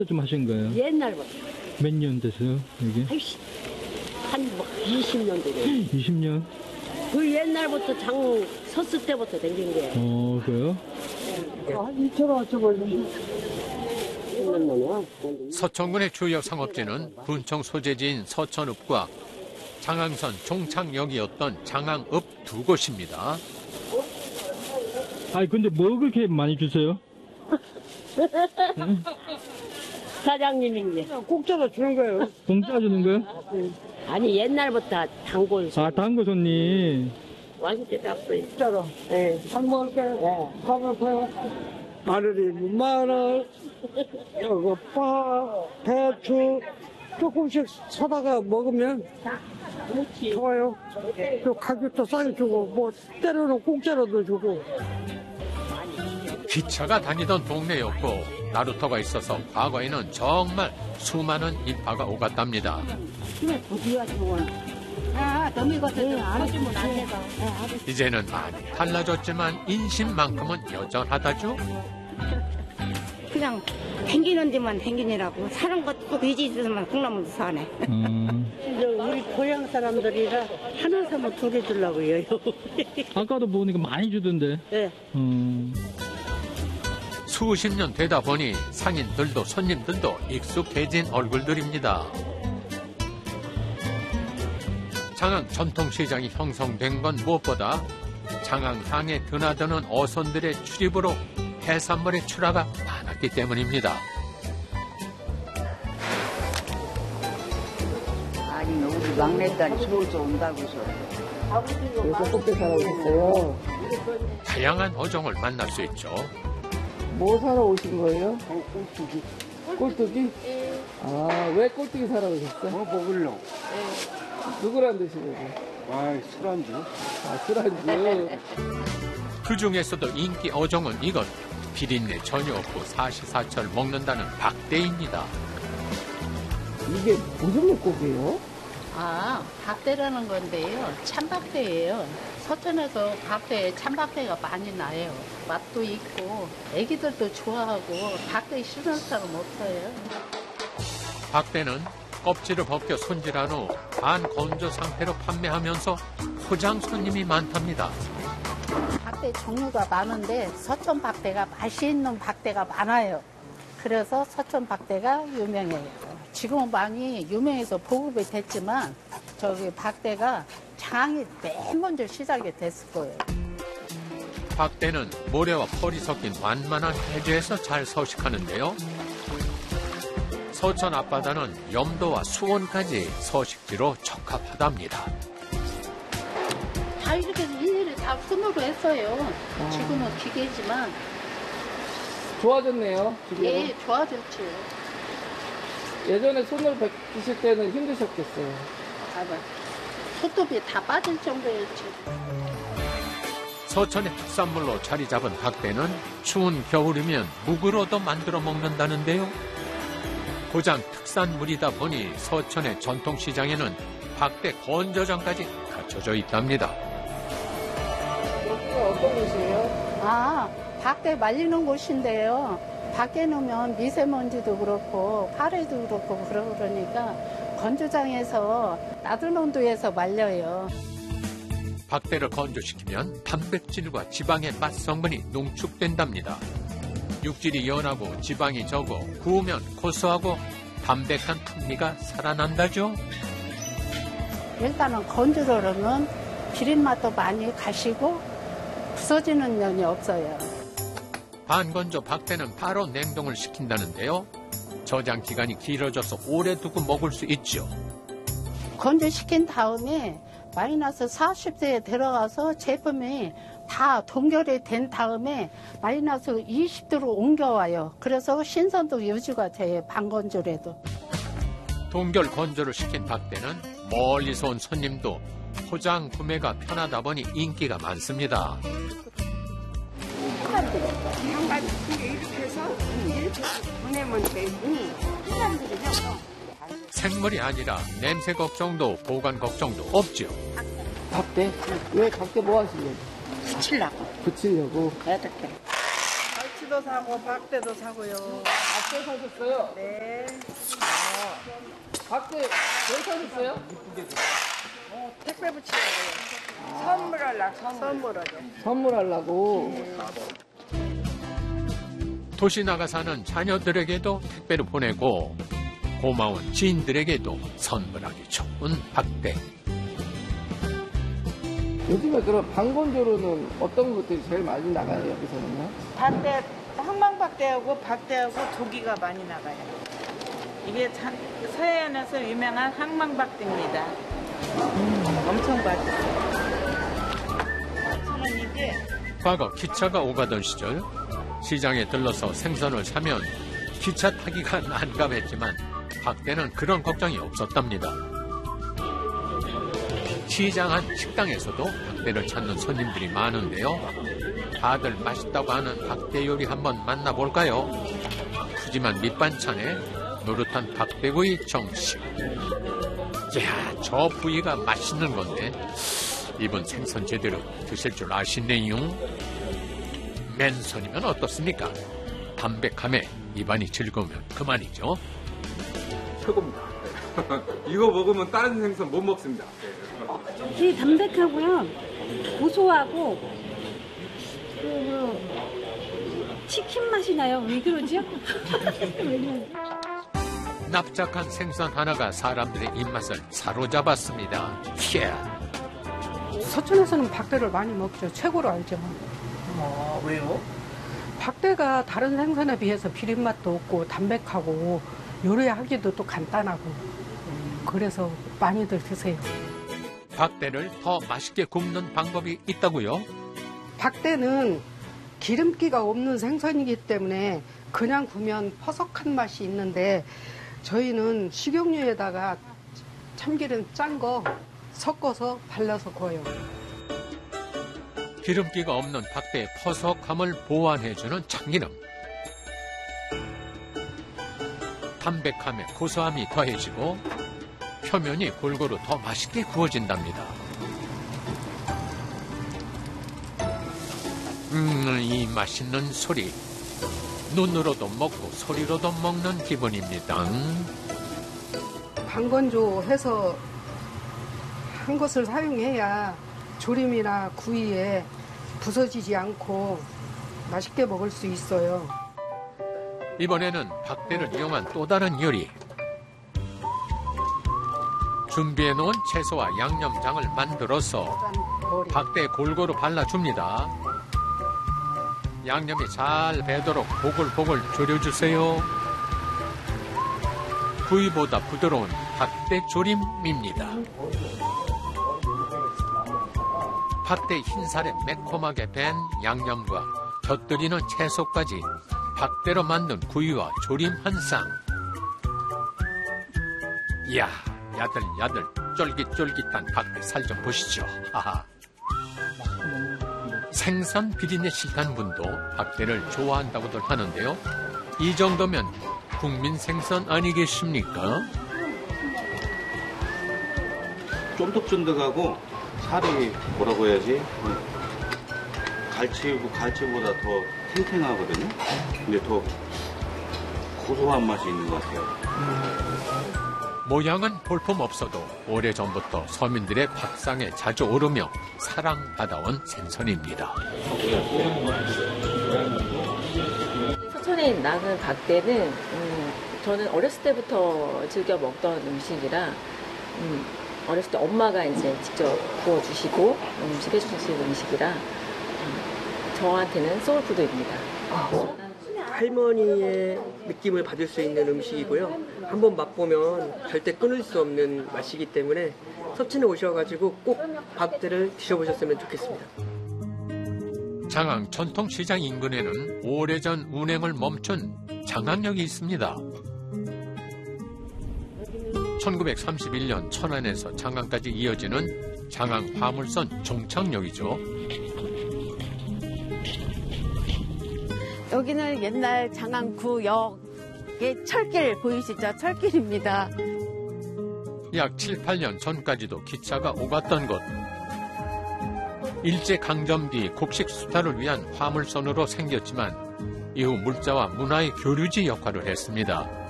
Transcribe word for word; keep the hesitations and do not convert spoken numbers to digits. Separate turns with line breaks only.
좀 하신 거예요?
옛날부터.
몇 년 됐어요, 이게?
아이씨, 한 뭐 이십 년 되네.
이십 년?
그 옛날부터 장 섰을 때부터 댕긴 게.
어, 그래요?
서천군의 주요 상업지는 분청 소재지인 서천읍과 장항선 종착역이었던 장항읍 두 곳입니다.
아니, 근데 뭐 그렇게 많이 주세요? 응?
사장님인데.
공짜로 주는 거예요.
공짜 주는 거요?
아니, 옛날부터 단골.
아, 단거 손님.
완전 닭불.
공짜로.
예.
밥 먹을게요.
예.
밥 먹을게요. 마늘이 마늘, 이거 파, 배추 조금씩 사다가 먹으면 좋아요. 또 가격도 싸게 주고 뭐 때로는 공짜로도 주고.
기차가 다니던 동네였고 나루터가 있어서 과거에는 정말 수많은 인파가 오갔답니다. 이제는 많이 달라졌지만 인심만큼은 여전하다죠.
그냥 댕기는 데만 댕기느라고 사는 것도 돼지 있으면 콩나물도 사네.
음.
이제 우리 고향 사람들이라 하나 사면 두 개 주려고 해요.
아까도 보니까 많이 주던데.
네.
음.
수십 년 되다 보니 상인들도 손님들도 익숙해진 얼굴들입니다. 장항 전통시장이 형성된 건 무엇보다 장항항에 드나드는 어선들의 출입으로 해산물의 출하가 많았기 때문입니다.
아니, 우리 막내딸이 서울서 온다고서.
여기서 꽃게 사러 오셨어요?
다양한 어종을 만날 수 있죠.
뭐 사러 오신 거예요? 꼴뚜기. 꼴뚜기? 아, 왜 꼴뚜기 사러 오셨어?
뭐 먹으려고?
누구랑 드시려고?
아, 술안주.
아, 술안주.
그 중에서도 인기 어종은 이것. 비린내 전혀 없고 사시사철 먹는다는 박대입니다.
이게 무슨 물고기예요?
아, 박대라는 건데요. 참박대예요. 서천에서 박대, 참박대가 많이 나요. 맛도 있고 애기들도 좋아하고 박대 싫어하는 사람 없어요.
박대는 껍질을 벗겨 손질한 후 반건조 상태로 판매하면서 포장 손님이 많답니다.
박대 종류가 많은데 서천 박대가 맛이 있는 박대가 많아요. 그래서 서천 박대가 유명해요. 지금은 많이 유명해서 보급이 됐지만 저기 박대가 장항이 맨 먼저 시작이 됐을 거예요.
박대는 모래와 펄이 섞인 완만한 해저에서 잘 서식하는데요. 서천 앞바다는 염도와 수온까지 서식지로 적합하답니다.
다 이렇게 일일이 다 손으로 했어요.
아.
지금은 기계지만
좋아졌네요, 지금.
예, 좋아졌죠.
예전에 손으로 뵙으실 때는 힘드셨겠어요.
아마 손톱이 다 빠질 정도였죠.
서천의 특산물로 자리 잡은 박대는 추운 겨울이면 묵으로도 만들어 먹는다는데요. 고장 특산물이다 보니 서천의 전통시장에는 박대 건조장까지 갖춰져 있답니다.
여기가 어떤 곳이에요?
아, 박대 말리는 곳인데요. 밖에 놓으면 미세먼지도 그렇고 파래도 그렇고 그러고 그러니까 건조장에서 낮은 온도에서 말려요.
박대를 건조시키면 단백질과 지방의 맛 성분이 농축된답니다. 육질이 연하고 지방이 적어 구우면 고소하고 담백한 풍미가 살아난다죠.
일단은 건조를 하면 비린맛도 많이 가시고 부서지는 면이 없어요.
반건조 박대는 바로 냉동을 시킨다는데요. 저장 기간이 길어져서 오래 두고 먹을 수 있죠.
건조시킨 다음에 마이너스 사십 도에 들어가서 제품이 다 동결이 된 다음에 마이너스 이십 도로 옮겨와요. 그래서 신선도 유지가 돼요. 반건조라도.
동결 건조를 시킨 박대는 멀리서 온 손님도 포장 구매가 편하다 보니 인기가 많습니다.
한 가지 이렇게 해서 이렇게 보내면 되고.
생물이 아니라 냄새 걱정도 보관 걱정도 없죠.
박대? 왜 박대 뭐 하시려고?
붙이려고.
붙이려고?
이렇게.
닭대도 사고 박대도 사고요.
박대 사셨어요?
네.
박대 왜 사셨어요?
택배 붙이려고요. 선물하려고. 선물하죠.
선물하려고.
도시 나가 사는 자녀들에게도 택배를 보내고 고마운 지인들에게도 선물하기 좋은 박대.
요즘에 그럼 방건조로는 어떤 것들이 제일 많이 나가요, 여기서는요?
박대, 항망박대하고 박대하고 조기가 많이 나가요. 이게 자, 서해안에서 유명한 항망박대입니다. 음, 엄청 맛있어요. 천 원인데
과거 기차가 오가던 시절 시장에 들러서 생선을 사면 기차 타기가 난감했지만 박대는 그런 걱정이 없었답니다. 시장 안 식당에서도 박대를 찾는 손님들이 많은데요. 다들 맛있다고 하는 박대 요리 한번 만나볼까요? 푸짐한 밑반찬에 노릇한 박대구이 정식. 이야, 저 부위가 맛있는 건데 이분 생선 제대로 드실 줄 아시네요. 맨손이면 어떻습니까? 담백함에 입안이 즐거우면 그만이죠.
최고입니다. 이거 먹으면 다른 생선 못 먹습니다.
되게 담백하고요. 고소하고 그 치킨 맛이 나요. 왜 그러죠?
납작한 생선 하나가 사람들의 입맛을 사로잡았습니다. 이야.
서촌에서는 박대를 많이 먹죠. 최고로 알죠.
아, 왜요?
박대가 다른 생선에 비해서 비린맛도 없고 담백하고 요리하기도 또 간단하고 그래서 많이들 드세요.
박대를 더 맛있게 굽는 방법이 있다고요?
박대는 기름기가 없는 생선이기 때문에 그냥 구우면 퍼석한 맛이 있는데 저희는 식용유에다가 참기름 짠 거 섞어서 발라서 구워요.
기름기가 없는 박대의 퍼석함을 보완해주는 참기름. 담백함에 고소함이 더해지고 표면이 골고루 더 맛있게 구워진답니다. 음, 이 맛있는 소리. 눈으로도 먹고 소리로도 먹는 기분입니다.
방건조해서 한 것을 사용해야 조림이나 구이에 부서지지 않고 맛있게 먹을 수 있어요.
이번에는 박대를 이용한 또 다른 요리. 준비해놓은 채소와 양념장을 만들어서 박대에 골고루 발라줍니다. 양념이 잘 배도록 보글보글 졸여주세요. 구이보다 부드러운 박대 조림입니다. 박대 흰살에 매콤하게 밴 양념과 곁들이는 채소까지 박대로 만든 구이와 조림 한 쌍. 이야, 야들야들 쫄깃쫄깃한 박대 살 좀 보시죠. 하하. 생선 비린내 싫다는 분도 박대를 좋아한다고들 하는데요. 이 정도면 국민 생선 아니겠습니까?
쫀득쫀득하고 살이 뭐라고 해야지 갈치, 갈치보다 더 탱탱하거든요. 근데 더 고소한 맛이 있는 것 같아요.
모양은 볼품없어도 오래전부터 서민들의 밥상에 자주 오르며 사랑받아온 생선입니다.
서촌에 나는 박대는 음, 저는 어렸을 때부터 즐겨 먹던 음식이라 음, 어렸을 때 엄마가 이제 직접 구워주시고 음식 해주시는 음식이라 음, 저한테는 소울푸드입니다.
할머니의 느낌을 받을 수 있는 음식이고요. 한번 맛보면 절대 끊을 수 없는 맛이기 때문에 서촌에 오셔가지고 꼭 박대를 드셔보셨으면 좋겠습니다.
장항 전통시장 인근에는 오래전 운행을 멈춘 장항역이 있습니다. 천구백삼십일 년 천안에서 장항까지 이어지는 장항 화물선 종착역이죠.
여기는 옛날 장항구역의 철길 보이시죠? 철길입니다.
약 칠, 팔 년 전까지도 기차가 오갔던 곳. 일제강점기 곡식 수탈을 위한 화물선으로 생겼지만 이후 물자와 문화의 교류지 역할을 했습니다.